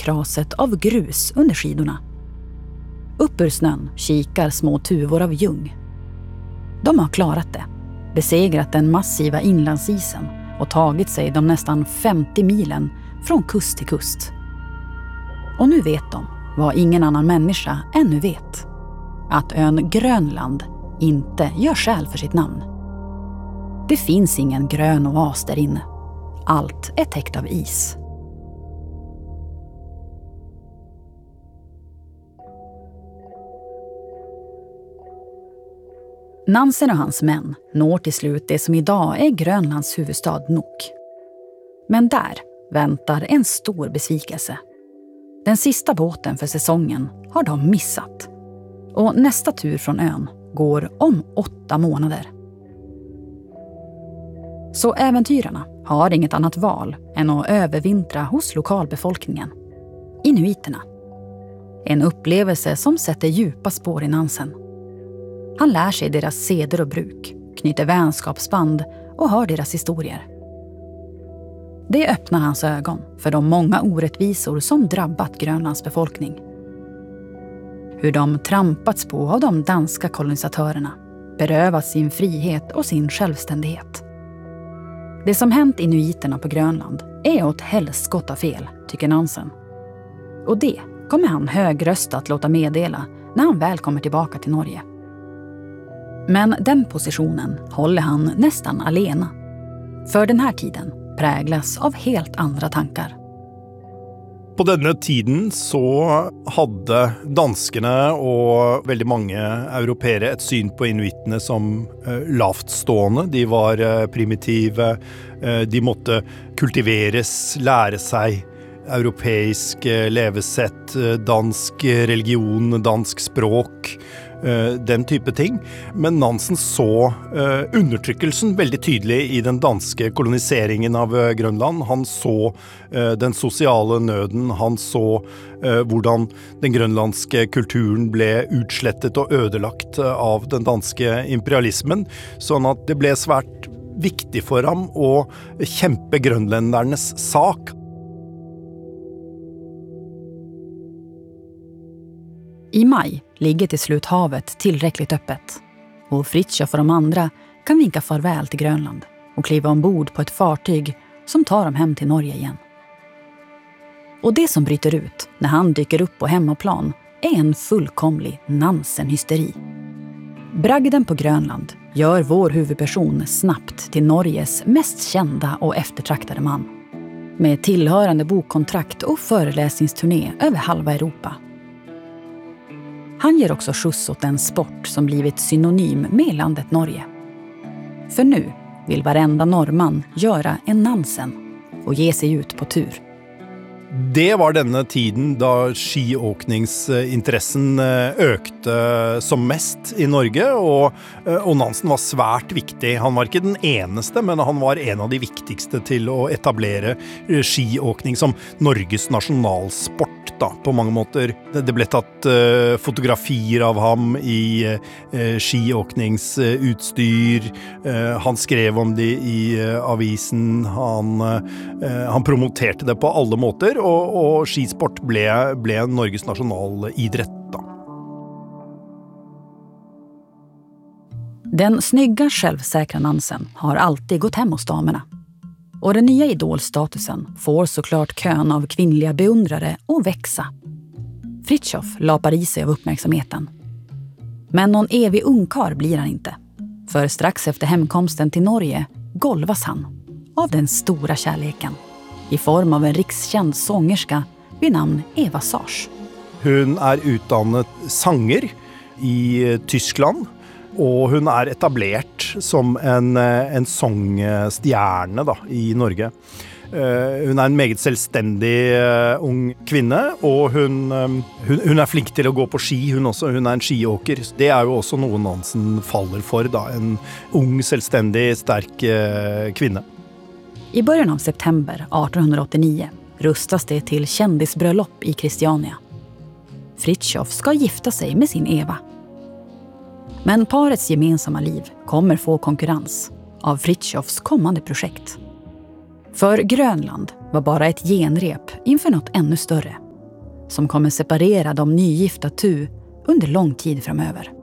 kraset av grus under skidorna. Upp ur snön kikar små tuvor av ljung. De har klarat det, besegrat den massiva inlandsisen och tagit sig de nästan 50 milen från kust till kust. Och nu vet de vad ingen annan människa ännu vet. Att ön Grönland inte gör skäl för sitt namn. Det finns ingen grön oas där inne. Allt är täckt av is. Nansen och hans män når till slut det som idag är Grönlands huvudstad Nuuk. Men där väntar en stor besvikelse. Den sista båten för säsongen har de missat. Och nästa tur från ön går om 8 månader. Så äventyrarna har inget annat val än att övervintra hos lokalbefolkningen. Inuiterna. En upplevelse som sätter djupa spår i Nansen. Han lär sig deras seder och bruk, knyter vänskapsband och hör deras historier. Det öppnar hans ögon för de många orättvisor som drabbat Grönlands befolkning. Hur de trampats på av de danska kolonisatörerna, berövats sin frihet och sin självständighet. Det som hänt inuiterna på Grönland är åt helskotta fel, tycker Nansen. Och det kommer han högröstat låta meddela när han väl kommer tillbaka till Norge. Men den positionen håller han nästan alena. För den här tiden präglas av helt andra tankar. På denna tiden så hade danskarna och väldigt många européer ett syn på inuiterna som lavtstående. De var primitiva, de måtte kultiveres, lära sig europeisk levesätt, dansk religion, dansk språk, den type ting. Men Nansen så undertrykkelsen väldigt tydlig i den danske koloniseringen av Grönland. Han så den sociala nöden, han så hvordan den grönlandske kulturen blev utslettet och ödelagt av den danske imperialismen, så att det blev svärt viktigt för ham att kämpa grönländarnas sak. I maj ligger till slut havet tillräckligt öppet och Fritiof och de andra kan vinka farväl till Grönland och kliva ombord på ett fartyg som tar dem hem till Norge igen. Och det som bryter ut när han dyker upp på hemmaplan är en fullkomlig Nansen-hysteri. Bragden på Grönland gör vår huvudperson snabbt till Norges mest kända och eftertraktade man. Med tillhörande bokkontrakt och föreläsningsturné över halva Europa. Han ger också skjuts åt en sport som blivit synonym med landet Norge. För nu vill varenda norrman göra en Nansen och ge sig ut på tur. Det var denna tiden då skiåkningsintressen ökte som mest i Norge, och Nansen var svärt viktig. Han var inte den enaste, men han var en av de viktigaste till att etablera skiåkning som Norges nationalsport då, på många måter. Det blev tagit fotografier av ham i skiåkningsutstyr. Han skrev om det i avisen. Han promoterade det på alla måter. Och skisport blev Norges nationalidrett då. Den snygga, självsäkra Nansen har alltid gått hem hos damerna. Och den nya idolstatusen får såklart kön av kvinnliga beundrare att växa. Fritiof lapar i sig av uppmärksamheten. Men någon evig ungkar blir han inte. För strax efter hemkomsten till Norge golvas han av den stora kärleken. I form av en rikskänd sångerska vid namn Eva Sars. Hon är utdannet sanger i Tyskland, och hon är etablerad som en sångstjärna då, i Norge. Hon är en meget selvständig ung kvinna, och hon är flink till att gå på ski. Hon är en skiåker. Det är ju också något Nansen faller för då, en ung, selvständig, stark kvinna. I början av september 1889 rustas det till kändisbröllop i Christiania. Fritiof ska gifta sig med sin Eva. Men parets gemensamma liv kommer få konkurrens av Fritjofs kommande projekt. För Grönland var bara ett genrep inför något ännu större. som kommer separera de nygifta Tu under lång tid framöver.